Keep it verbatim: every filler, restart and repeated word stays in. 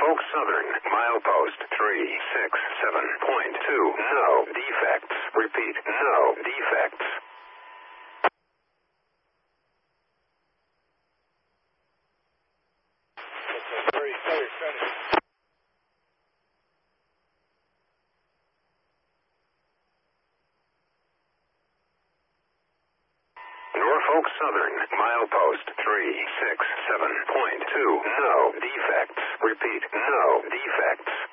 Norfolk Southern, milepost three six seven point two, no defects. Repeat, no defects. Very, very finished. Norfolk Southern, milepost three six seven point two, no defects. Repeat, no defects.